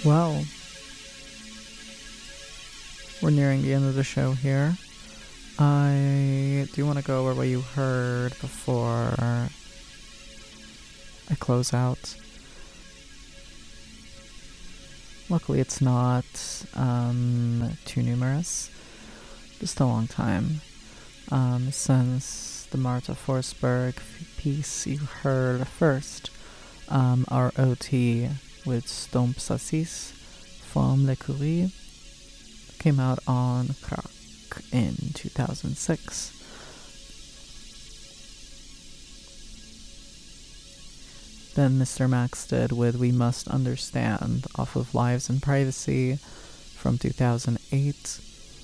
Well, we're nearing the end of the show here. I do want to go over what you heard before I close out. Luckily, it's not too numerous. Just a long time. Since the Marta Forsberg piece you heard first, our OT with Stomp Sassis from L'Écurie came out on Crack in 2006. Then Mr. Max did with We Must Understand off of Lives and Privacy from 2008.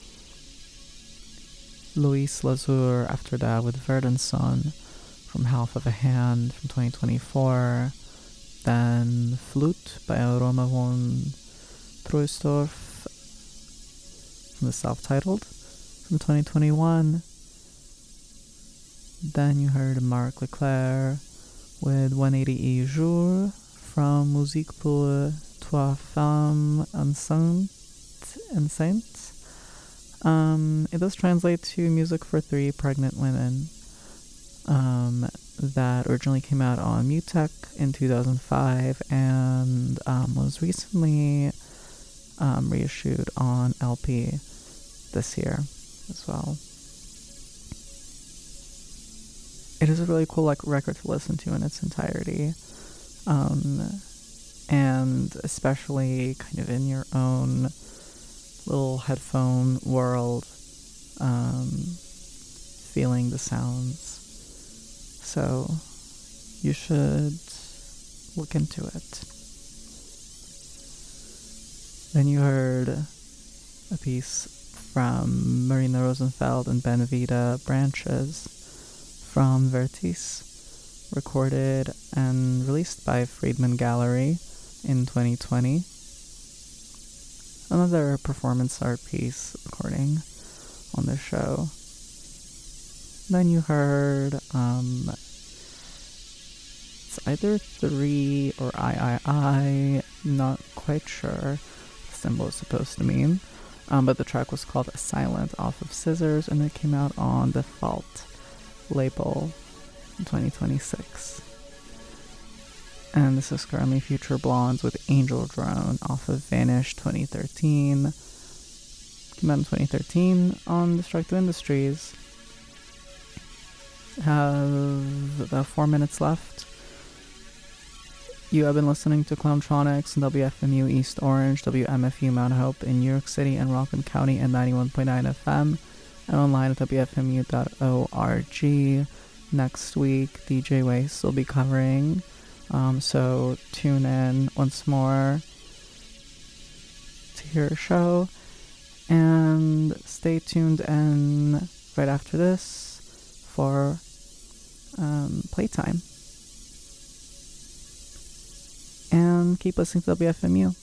Luis Lazur after that with Verdensson from Half of a Hand from 2024. Then Flute by Roma von Troisdorf from the self-titled from 2021. Then you heard Marc Leclerc with 180 Jours from Musique pour trois femmes enceintes. It does translate to Music for Three Pregnant Women. That originally came out on Mutech in 2005 and was recently reissued on LP this year as well. It is a really cool record to listen to in its entirety, and especially kind of in your own little headphone world, feeling the sounds. So you should look into it. Then you heard a piece from Marina Rosenfeld and Ben Vida, Branches, from Vertis, recorded and released by Friedman Gallery in 2020. Another performance art piece recording on the show. Then you heard it's either 3 or I, not quite sure what the symbol is supposed to mean, but the track was called Silent off of Scissors, and it came out on the Fault label in 2026. And this is currently Future Blondes with Angel Drone off of Vanish 2013. Came out in 2013 on Destructive Industries. Have about 4 minutes left. You have been listening to Clowntronics and WFMU East Orange, WMFU Mount Hope in New York City and Rockland County and 91.9 FM, and online at WFMU.org. Next week, DJ Waste will be covering, so tune in once more to hear a show, and stay tuned in right after this for playtime. And keep listening to WFMU.